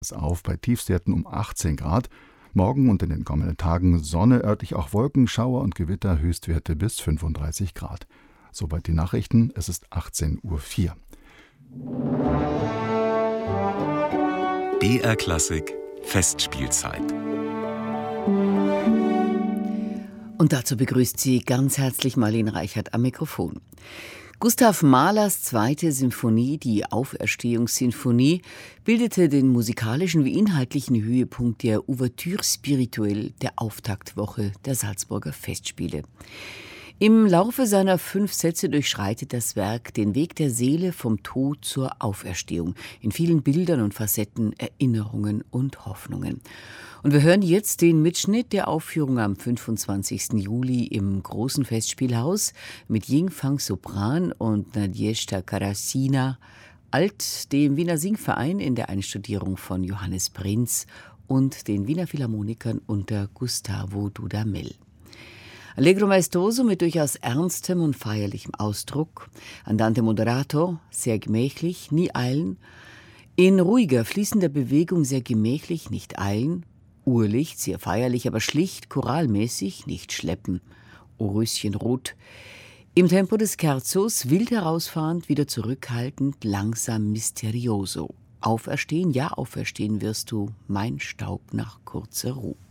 auf bei Tiefstwerten um 18 Grad. Morgen und in den kommenden Tagen Sonne, örtlich auch Wolkenschauer und Gewitter, Höchstwerte bis 35 Grad. Soweit die Nachrichten, es ist 18:04 Uhr. BR Klassik Festspielzeit. Und dazu begrüßt sie ganz herzlich Marlene Reichert am Mikrofon. Gustav Mahlers 2. Symphonie, die Auferstehungssinfonie, bildete den musikalischen wie inhaltlichen Höhepunkt der Ouverture spirituelle der Auftaktwoche der Salzburger Festspiele. Im Laufe seiner 5 Sätze durchschreitet das Werk den Weg der Seele vom Tod zur Auferstehung, in vielen Bildern und Facetten, Erinnerungen und Hoffnungen. Und wir hören jetzt den Mitschnitt der Aufführung am 25. Juli im Großen Festspielhaus mit Ying-Fang Sopran und Nadezhda Karasina, Alt, dem Wiener Singverein in der Einstudierung von Johannes Prinz und den Wiener Philharmonikern unter Gustavo Dudamel. Allegro maestoso mit durchaus ernstem und feierlichem Ausdruck, Andante moderato, sehr gemächlich, nie eilen, in ruhiger, fließender Bewegung sehr gemächlich, nicht eilen, Urlicht, sehr feierlich, aber schlicht, choralmäßig, nicht schleppen, O Röschenrot, im Tempo des Scherzos, wild herausfahrend, wieder zurückhaltend, langsam misterioso. Auferstehen, ja, auferstehen wirst du, mein Staub nach kurzer Ruhe.